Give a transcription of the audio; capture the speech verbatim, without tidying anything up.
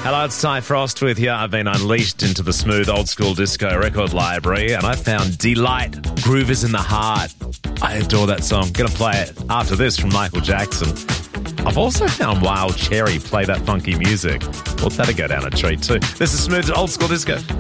Hello, it's Ty Frost with you. I've been unleashed into the smooth old school disco record library and I found Delight, Groove is in the Heart. I adore that song. Gonna play it after this from Michael Jackson. I've also found Wild Cherry, Play That Funky Music. Well, that'll go down a treat too. This is smooth old school disco.